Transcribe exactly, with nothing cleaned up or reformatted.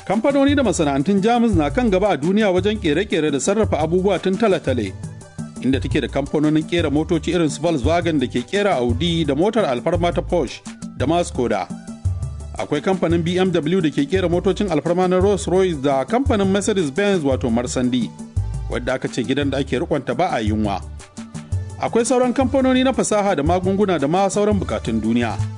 Kamfanoni da masana'antun Jamus na kan gaba a duniya wajen kere-kere da sarrafa abubuwa tun tale-tale, inda take da kamfanonin kera motoci irin su Volkswagen da ke kera Audi da motar alfarma ta Porsche da ma Skoda. Akwai kamfanin B M W da ke kera motocin alfarma na Rolls-Royce da kamfanin Mercedes-Benz wato Marsandi, wadda aka ce gidan da ake rikonta ba a yunwa. Akwai sauran kamfanoni na fasaha da magunguna da ma sauran bukatun duniya.